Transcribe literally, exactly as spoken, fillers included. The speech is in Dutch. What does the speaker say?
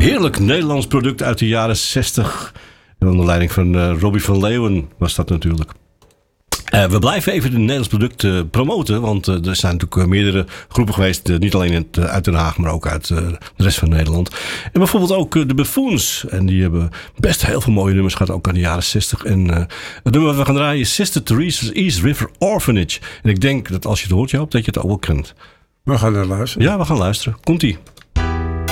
Heerlijk Nederlands product uit de jaren zestig. Onder leiding van uh, Robbie van Leeuwen was dat natuurlijk. Uh, we blijven even het Nederlands product uh, promoten. Want uh, er zijn natuurlijk uh, meerdere groepen geweest. Uh, niet alleen het, uh, uit Den Haag, maar ook uit uh, de rest van Nederland. En bijvoorbeeld ook uh, de Buffoons. En die hebben best heel veel mooie nummers gehad. Ook aan de jaren zestig. En uh, het nummer wat we gaan draaien is Sister Theresa's East River Orphanage. En ik denk dat als je het hoort, Joop, dat je het ook wel kent. We gaan naar luisteren. Ja, we gaan luisteren. Komt-ie.